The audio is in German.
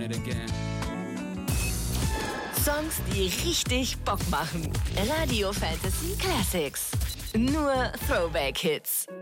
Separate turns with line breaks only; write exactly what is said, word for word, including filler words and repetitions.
it again.
Songs, die richtig Bock machen. Radio Fantasy Classics. Nur Throwback-Hits.